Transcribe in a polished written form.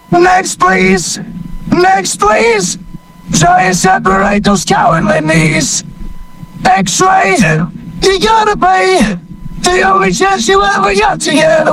Next, please. Next, please. Try and separate those cowardly knees. X-ray. You gotta pay. The only chance you ever got to get away.